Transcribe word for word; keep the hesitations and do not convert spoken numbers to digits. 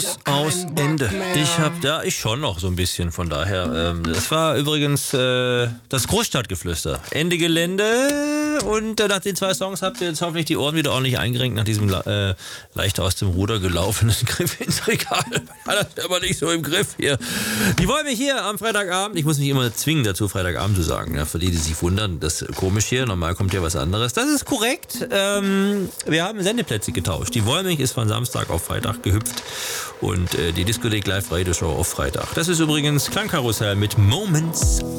Aus Ende. Ich hab, ja, ich schon noch so ein bisschen, von daher. Ähm, das war übrigens äh, das Großstadtgeflüster. Ende Gelände. Und äh, nach den zwei Songs habt ihr jetzt hoffentlich die Ohren wieder ordentlich eingerenkt nach diesem äh, leicht aus dem Ruder gelaufenen Griff ins Regal. Das ist aber nicht so im Griff hier. Die wollen mich hier am Freitagabend, ich muss mich immer zwingen dazu, Freitagabend zu sagen. Ja, für die, die sich wundern, das ist komisch hier. Normal kommt hier was anderes. Das ist korrekt. Ähm, wir haben Sendeplätze getauscht. Die Wollmilch ist von Samstag auf Freitag gehüpft. Und äh, die Diskothek Live Radio Show auf Freitag. Das ist übrigens Klangkarussell mit Moments.